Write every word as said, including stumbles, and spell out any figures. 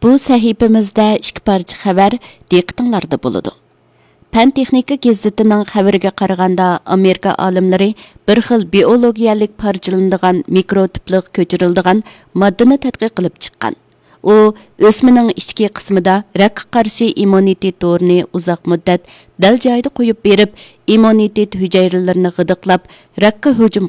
Bu sahifamizda ikki parcha xabar diqqatinglarda bo'ladi. Pan texnika gazetining xabariga qaraganda, Amerika olimlari bir xil biologiyalik parchalanadigan mikrotiplik ko'chiriladigan moddani tadqiq qilib chiqqan. U o'smaning ichki qismida rakka qarshi immunitet torini uzoq muddat dal joyida qo'yib berib, immunitet hujayralarini g'idiqlab, rakka hujum